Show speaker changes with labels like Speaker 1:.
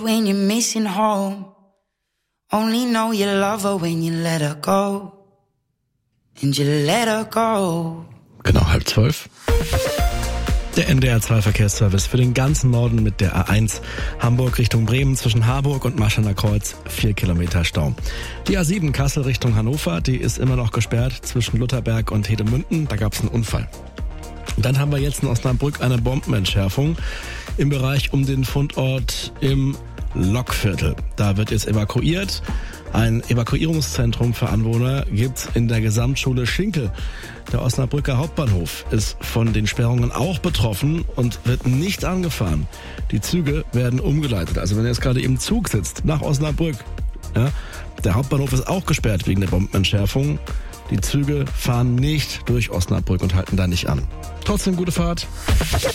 Speaker 1: when you're missing home. Only know you love her when you let her go. And you let her go.
Speaker 2: Genau, 11:30. Der NDR 2 Verkehrsservice für den ganzen Norden mit der A1 Hamburg Richtung Bremen zwischen Harburg und Marschaller Kreuz 4 Kilometer Stau. Die A7 Kassel Richtung Hannover, die ist immer noch gesperrt zwischen Lutherberg und Hedemünden, da gab es einen Unfall. Und dann haben wir jetzt in Osnabrück eine Bombenentschärfung im Bereich um den Fundort im Lokviertel. Da wird jetzt evakuiert. Ein Evakuierungszentrum für Anwohner gibt's in der Gesamtschule Schinkel. Der Osnabrücker Hauptbahnhof ist von den Sperrungen auch betroffen und wird nicht angefahren. Die Züge werden umgeleitet. Also wenn ihr jetzt gerade im Zug sitzt, nach Osnabrück, ja, der Hauptbahnhof ist auch gesperrt wegen der Bombenentschärfung. Die Züge fahren nicht durch Osnabrück und halten da nicht an. Trotzdem gute Fahrt.